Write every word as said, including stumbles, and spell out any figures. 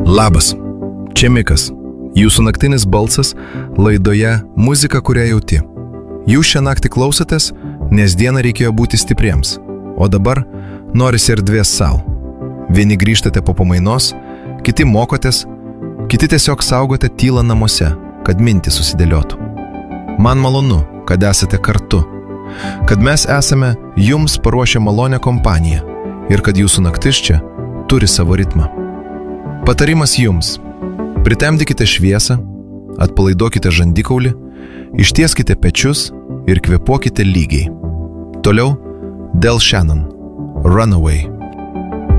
Labas, čia Mikas, jūsų naktinis balsas laidoje Muzika, kurią jauti. Jūs šią naktį klausotės, nes dieną reikėjo būti stipriems, o dabar norisi erdvės savo. Vieni grįžtate po pamainos, kiti mokotės, kiti tiesiog saugote tylą namuose, kad mintys susidėliotų. Man malonu, kad esate kartu, kad mes esame jums paruošę malonę kompaniją ir kad jūsų naktis čia turi savo ritmą. Patarimas jums. Pritemdykite šviesą, atpalaiduokite žandikaulį, ištieskite pečius ir kvėpuokite lygiai. Toliau Del Shannon, Runaway.